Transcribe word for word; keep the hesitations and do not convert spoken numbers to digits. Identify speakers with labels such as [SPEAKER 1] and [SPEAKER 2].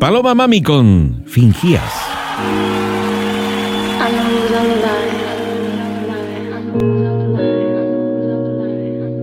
[SPEAKER 1] Paloma Mami con Fingías.
[SPEAKER 2] I know it was a lie.